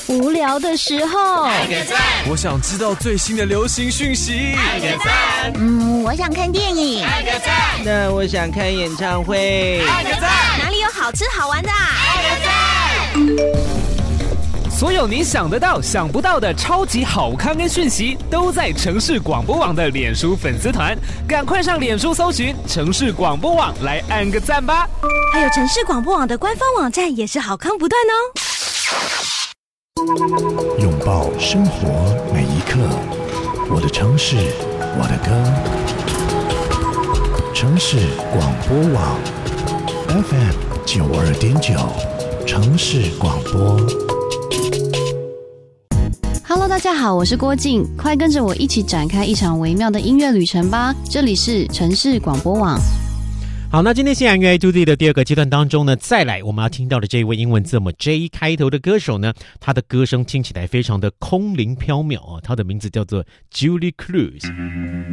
无聊的时候按个赞， 我想知道最新的流行讯息， 按个赞， 我想看电影， 按个赞， 那我想看演唱会， 按个赞， 哪里有好吃好玩的按个赞。 所有你想得到、想不到的超级好康跟讯息，都在城市广播网的脸书粉丝团，赶快上脸书搜寻城市广播网来按个赞吧！ 还有城市广播网的官方网站也是好康不断哦。 拥抱生活每一刻，我的城市，我的歌。城市广播网 FM92.9，城市广播。 Hello， 大家好，我是郭静，快跟着我一起展开一场微妙的音乐旅程吧！这里是城市广播网。 好，那今天西洋乐 A2Z 的第二个阶段当中呢，再来我们要听到的这一位英文字母 J 开头的歌手呢，他的歌声听起来非常的空灵飘渺啊，他的名字叫做 Julie Cruz。